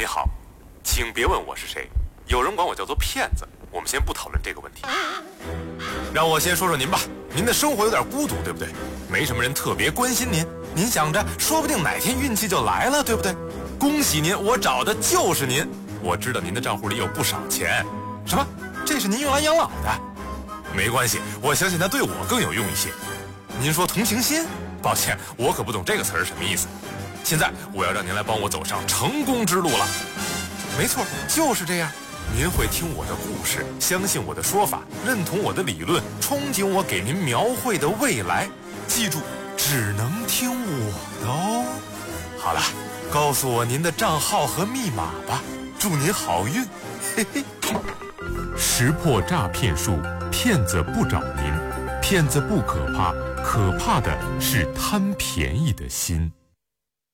你好，请别问我是谁，有人管我叫做骗子，我们先不讨论这个问题。让我先说说您吧，您的生活有点孤独，对不对？没什么人特别关心您，您想着说不定哪天运气就来了，对不对？恭喜您，我找的就是您。我知道您的账户里有不少钱。什么？这是您用来养老的？没关系，我相信它对我更有用一些。您说同情心？抱歉，我可不懂这个词儿什么意思。现在我要让您来帮我走上成功之路了。没错，就是这样。您会听我的故事，相信我的说法，认同我的理论，憧憬我给您描绘的未来。记住，只能听我的哦。好了，告诉我您的账号和密码吧，祝您好运。嘿嘿。 识破诈骗术，骗子不找您，骗子不可怕，可怕的是贪便宜的心。